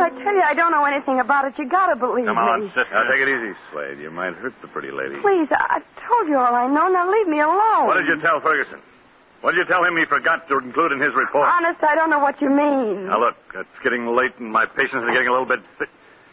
I tell you I don't know anything about it. You gotta believe Come on, me. sister. Now, take it easy, Slade. You might hurt the pretty lady. Please, I've told you all I know. Now leave me alone. What did you tell Ferguson? What did you tell him he forgot to include in his report? Honest, I don't know what you mean. Now, look, it's getting late and my patience is getting a little bit thick.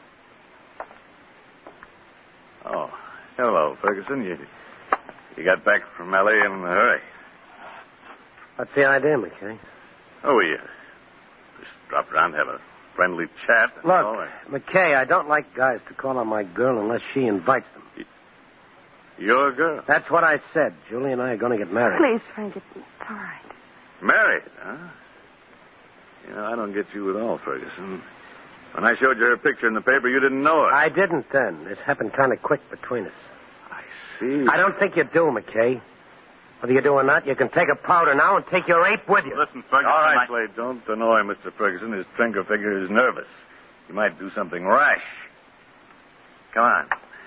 Oh, hello, Ferguson. You got back from L.A. in a hurry. What's the idea, McKay? Oh, we just dropped around to have a friendly chat. Look, Oh, McKay, I don't like guys to call on my girl unless she invites them. Your girl? That's what I said. Julie and I are going to get married. Please, Frank, it's all right. Married, huh? You know, I don't get you at all, Ferguson. When I showed you her picture in the paper, you didn't know her. I didn't then. This happened kind of quick between us. I see. I don't think you do, McKay. Whether you do or not, you can take a powder now and take your ape with you. Listen, Ferguson. All right, Slade, don't annoy Mr. Ferguson. His finger is nervous. He might do something rash. Come on.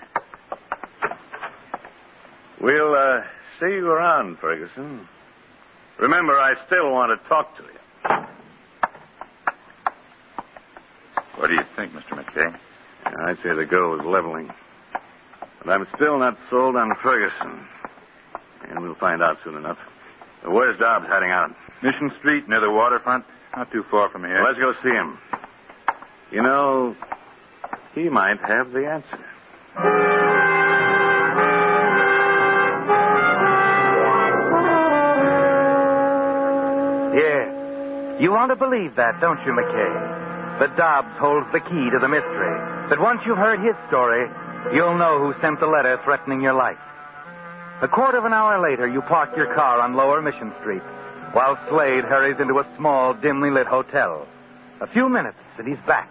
We'll see you around, Ferguson. Remember, I still want to talk to you. What do you think, Mr. McKay? I'd say the girl was leveling. But I'm still not sold on Ferguson. And we'll find out soon enough. Where's Dobbs heading out? Mission Street, near the waterfront. Not too far from here. Well, let's go see him. You know, he might have the answer. Yeah. You want to believe that, don't you, McKay? That Dobbs holds the key to the mystery. That once you've heard his story, you'll know who sent the letter threatening your life. A quarter of an hour later, you park your car on Lower Mission Street, while Slade hurries into a small, dimly lit hotel. A few minutes, and he's back.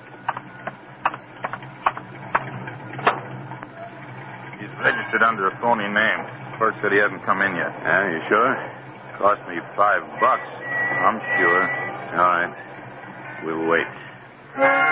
He's registered under a phony name. Clerk said he hasn't come in yet. Yeah, you sure? Cost me $5. I'm sure. All right. We'll wait.